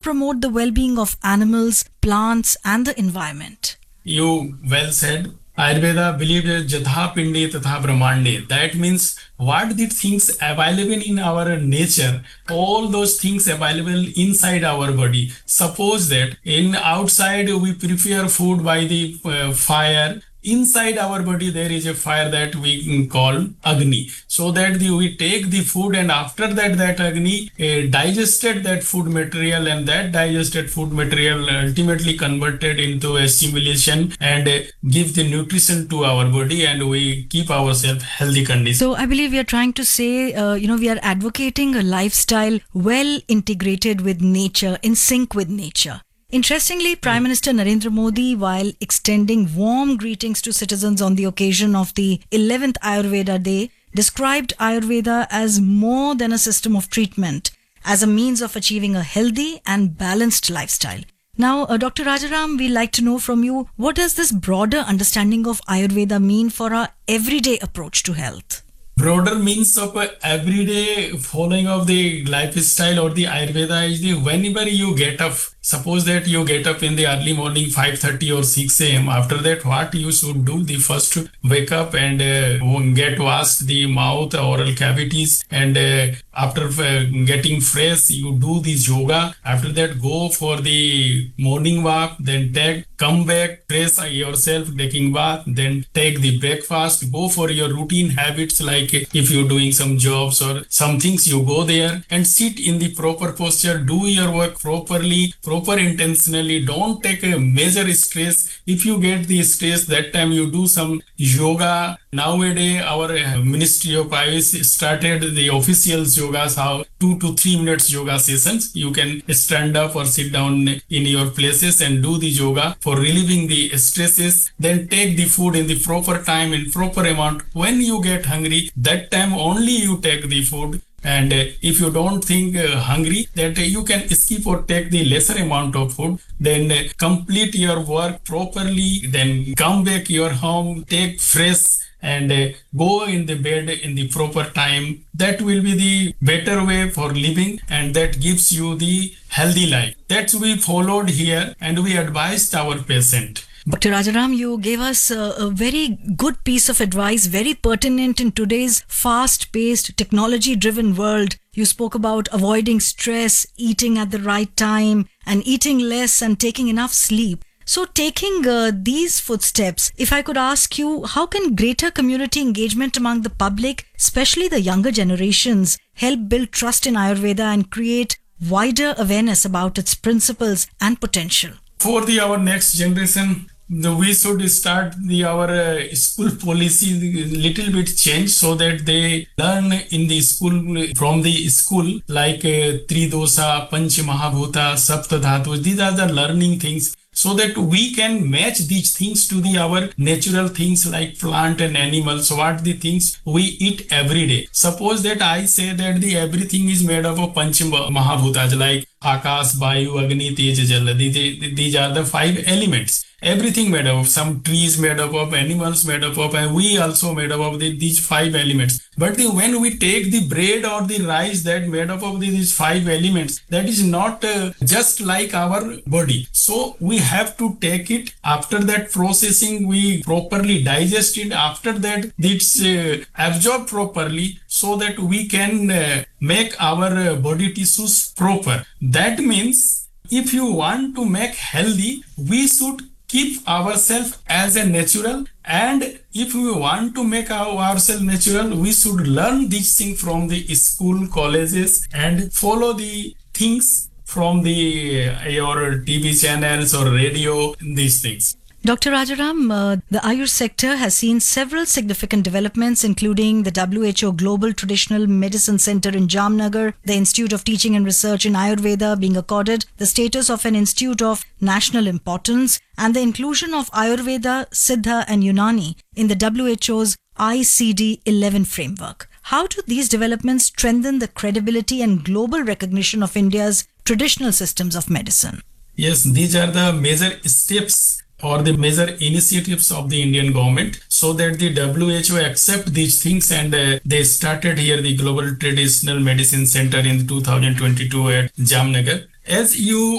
promote the well-being of animals, plants, and the environment? You well said. Ayurveda believed jatha pindi tatha brahmande. That means what the things available in our nature, all those things available inside our body. Suppose that in outside we prepare food by the fire. Inside our body there is a fire that we call Agni. So that we take the food, and after that Agni digested that food material, and that digested food material ultimately converted into a stimulation and give the nutrition to our body, and we keep ourselves healthy condition. So I believe we are trying to say, we are advocating a lifestyle well integrated with nature, in sync with nature. Interestingly, Prime Minister Narendra Modi, while extending warm greetings to citizens on the occasion of the 11th Ayurveda Day, described Ayurveda as more than a system of treatment, as a means of achieving a healthy and balanced lifestyle. Now, Dr. Rajaram, we'd like to know from you, what does this broader understanding of Ayurveda mean for our everyday approach to health? Broader means of everyday following of the lifestyle or the Ayurveda is the whenever you get up. Suppose that you get up in the early morning 5:30 or 6 a.m. After that, what you should do? The first wake up and get washed the mouth, oral cavities, and after getting fresh, you do this yoga. After that, go for the morning walk, then come back, fresh yourself, taking bath, then take the breakfast, go for your routine habits like if you're doing some jobs or some things, you go there and sit in the proper posture, do your work properly, intentionally. Don't take a major stress. If you get the stress, that time you do some yoga. Nowadays, our Ministry of Ayush started the official yogas, how 2 to 3 minutes yoga sessions. You can stand up or sit down in your places and do the yoga for relieving the stresses. Then take the food in the proper time, in proper amount. When you get hungry, that time only you take the food. And if you don't think hungry, that you can skip or take the lesser amount of food, then complete your work properly, then come back your home, take fresh and go in the bed in the proper time. That will be the better way for living, and that gives you the healthy life. That's we followed here, and we advised our patient. Dr. Rajaram, you gave us a very good piece of advice, very pertinent in today's fast-paced, technology-driven world. You spoke about avoiding stress, eating at the right time, and eating less and taking enough sleep. So taking these footsteps, if I could ask you, how can greater community engagement among the public, especially the younger generations, help build trust in Ayurveda and create wider awareness about its principles and potential? For our next generation, we should start our school policy little bit change so that they learn in the school, from the school, like Tridosha, Panch Mahabhuta, Sapta Dhatu. These are the learning things, so that we can match these things to our natural things like plant and animals, what the things we eat every day. Suppose that I say that everything is made up of Panch Mahabhutas like Akash, Vayu, Agni, Tej, Jal. These are the 5 elements. Everything made up of, some trees made up of, animals made up of, and we also made up of these 5 elements. But when we take the bread or the rice that made up of these 5 elements, that is not just like our body. So we have to take it. After that processing, we properly digest it. After that, it's absorbed properly, so that we can make our body tissues proper. That means if you want to make healthy, we should keep ourselves as a natural, and if we want to make ourselves natural, we should learn these things from the school, colleges, and follow the things from your TV channels or radio, these things. Dr. Rajaram, the Ayush sector has seen several significant developments, including the WHO Global Traditional Medicine Center in Jamnagar, the Institute of Teaching and Research in Ayurveda being accorded the status of an institute of national importance, and the inclusion of Ayurveda, Siddha and Unani in the WHO's ICD-11 framework. How do these developments strengthen the credibility and global recognition of India's traditional systems of medicine? Yes, these are the major steps or the major initiatives of the Indian government, so that the WHO accept these things, and they started here the Global Traditional Medicine Center in 2022 at Jamnagar. As you